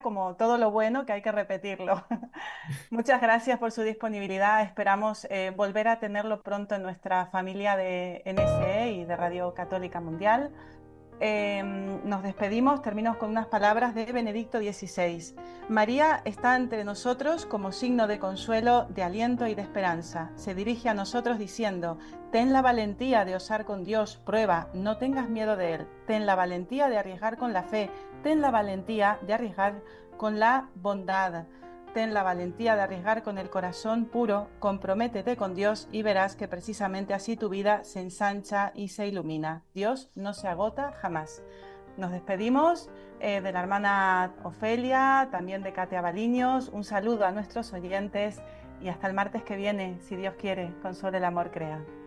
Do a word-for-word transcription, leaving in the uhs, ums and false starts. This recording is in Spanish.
como todo lo bueno que hay que repetirlo. Muchas gracias por su disponibilidad. Esperamos eh, volver a tenerlo pronto en nuestra familia de N S E y de Radio Católica Mundial. Eh, nos despedimos, termino con unas palabras de Benedicto dieciséis. María está entre nosotros como signo de consuelo, de aliento y de esperanza. Se dirige a nosotros diciendo: ten la valentía de osar con Dios, prueba, no tengas miedo de Él. Ten la valentía de arriesgar con la fe, ten la valentía de arriesgar con la bondad. Ten la valentía de arriesgar con el corazón puro, comprométete con Dios y verás que precisamente así tu vida se ensancha y se ilumina. Dios no se agota jamás. Nos despedimos eh, de la hermana Ofelia, también de Katia Baliños. Un saludo a nuestros oyentes y hasta el martes que viene, si Dios quiere, con Solo el Amor Crea.